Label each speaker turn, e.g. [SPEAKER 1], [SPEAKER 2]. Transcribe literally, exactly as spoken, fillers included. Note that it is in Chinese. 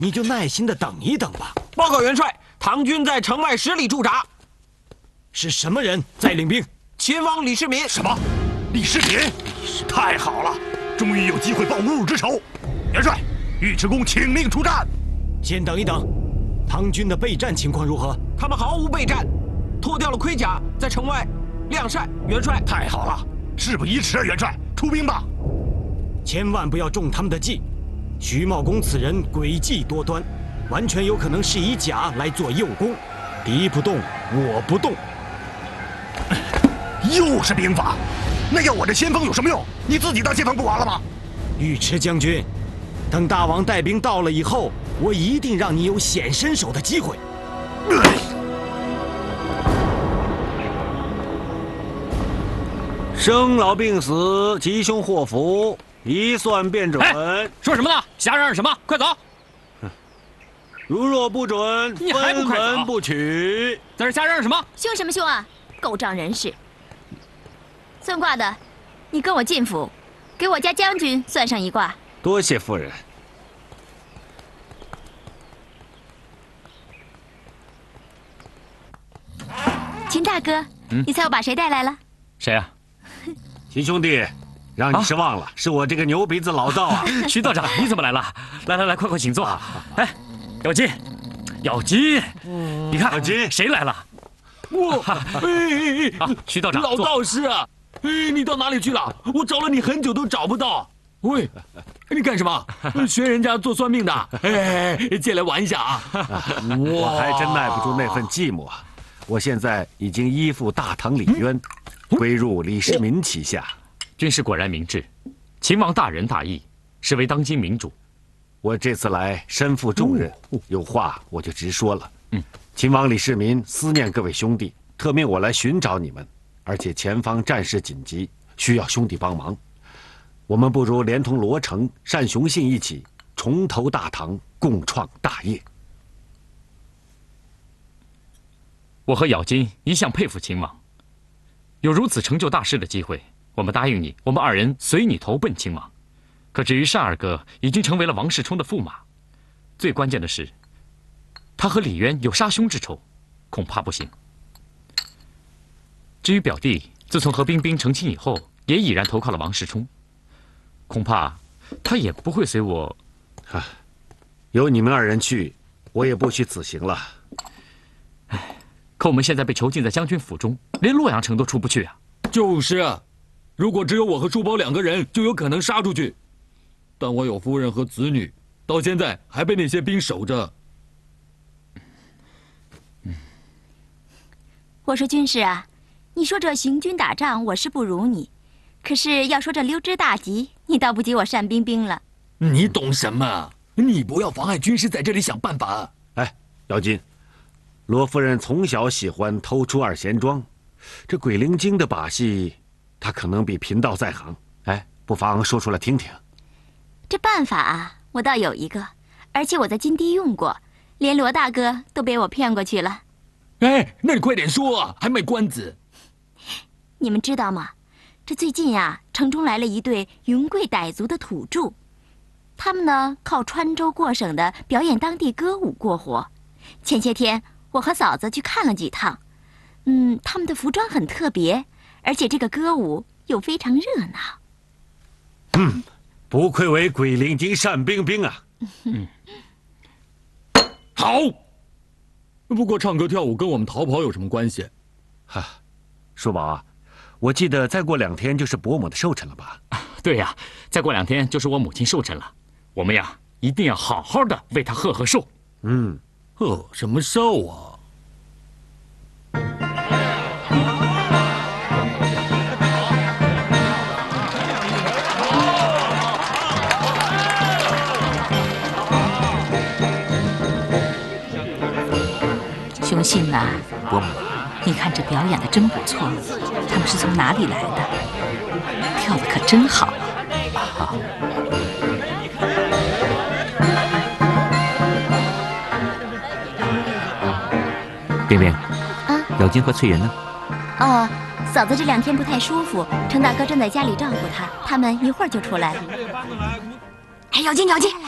[SPEAKER 1] 你就耐心的等一等吧。
[SPEAKER 2] 报告元帅，唐军在城外十里驻扎。
[SPEAKER 1] 是什么人在领兵？
[SPEAKER 2] 秦王李世民。
[SPEAKER 3] 什么？李世民？太好了，终于有机会报侮辱之仇。元帅，尉迟恭请令出战。
[SPEAKER 1] 先等一等，唐军的备战情况如何？
[SPEAKER 2] 他们毫无备战，脱掉了盔甲，在城外晾晒。元帅，
[SPEAKER 3] 太好了，事不宜迟啊，元帅，出兵吧。
[SPEAKER 1] 千万不要中他们的计。徐茂公此人诡计多端，完全有可能是以假来做诱攻。敌不动，我不动。
[SPEAKER 3] 又是兵法，那要我这先锋有什么用？你自己当先锋不完了吗？
[SPEAKER 1] 尉迟将军，等大王带兵到了以后，我一定让你有显身手的机会。
[SPEAKER 4] 生老病死，吉凶祸福，一算便准。
[SPEAKER 5] 哎，说什么呢？瞎嚷嚷什么？快走！
[SPEAKER 4] 如若不准，
[SPEAKER 5] 你还不快走？
[SPEAKER 4] 分文不取。
[SPEAKER 5] 在这瞎嚷嚷什么？
[SPEAKER 6] 凶什么凶啊！狗仗人势！算卦的，你跟我进府，给我家将军算上一卦。
[SPEAKER 4] 多谢夫人。
[SPEAKER 6] 秦大哥，嗯、你猜我把谁带来了？
[SPEAKER 5] 谁啊？
[SPEAKER 4] 秦兄弟，让你失望了，啊、是我这个牛鼻子老道啊！
[SPEAKER 5] 徐道长，你怎么来了？来来来，快快请坐。哎，咬金，咬金，你看，
[SPEAKER 4] 咬金，
[SPEAKER 5] 谁来了？
[SPEAKER 7] 我，哎，
[SPEAKER 5] 啊，徐道长，
[SPEAKER 7] 老道士啊，哎，你到哪里去了？我找了你很久都找不到。喂，你干什么？学人家做算命的？哎，借来玩一下啊！
[SPEAKER 4] 我还真耐不住那份寂寞。我现在已经依附大唐李渊，归入李世民旗下。
[SPEAKER 5] 军师果然明智，秦王大仁大义，是为当今明主。
[SPEAKER 4] 我这次来身负重任，有话我就直说了。嗯，秦王李世民思念各位兄弟，特命我来寻找你们，而且前方战事紧急，需要兄弟帮忙。我们不如连同罗成、单雄信一起重投大唐，共创大业。
[SPEAKER 5] 我和咬金一向佩服秦王，有如此成就大事的机会，我们答应你，我们二人随你投奔秦王。可至于单二哥，已经成为了王世充的驸马，最关键的是，他和李渊有杀兄之仇，恐怕不行。至于表弟，自从和冰冰成亲以后，也已然投靠了王世充，恐怕他也不会随我。
[SPEAKER 4] 啊，有你们二人去，我也不虚此行了。
[SPEAKER 5] 唉，可我们现在被囚禁在将军府中，连洛阳城都出不去啊！
[SPEAKER 7] 就是啊，如果只有我和叔宝两个人，就有可能杀出去。但我有夫人和子女，到现在还被那些兵守着。
[SPEAKER 6] 我说军师啊，你说这行军打仗我是不如你，可是要说这溜之大吉，你倒不及我单冰冰了。
[SPEAKER 7] 你懂什么？你不要妨碍军师在这里想办法。
[SPEAKER 4] 哎，姚金，罗夫人从小喜欢偷出二贤庄，这鬼灵精的把戏，她可能比贫道在行。哎，不妨说出来听听。
[SPEAKER 6] 这办法啊，我倒有一个，而且我在金堤用过，连罗大哥都被我骗过去了。
[SPEAKER 7] 哎，那你快点说，还卖关子。
[SPEAKER 6] 你们知道吗？这最近啊，城中来了一对云贵傣族的土著，他们呢靠穿州过省的表演当地歌舞过活。前些天我和嫂子去看了几趟，嗯，他们的服装很特别，而且这个歌舞又非常热闹。
[SPEAKER 4] 嗯，不愧为鬼灵精单冰冰啊！
[SPEAKER 7] 嗯，好。不过唱歌跳舞跟我们逃跑有什么关系？
[SPEAKER 4] 哈，叔宝啊，我记得再过两天就是伯母的寿辰了吧？
[SPEAKER 5] 对呀，再过两天就是我母亲寿辰了，我们呀一定要好好的为她贺贺寿。
[SPEAKER 4] 嗯，
[SPEAKER 7] 贺什么寿啊？
[SPEAKER 8] 雄信呐，伯母，你看这表演的真不错，他们是从哪里来的？跳的可真好啊！
[SPEAKER 9] 冰冰，
[SPEAKER 6] 啊，
[SPEAKER 9] 咬金和翠云呢？
[SPEAKER 6] 哦，嫂子这两天不太舒服，程大哥正在家里照顾她，他们一会儿就出来了。哎，咬金，咬金，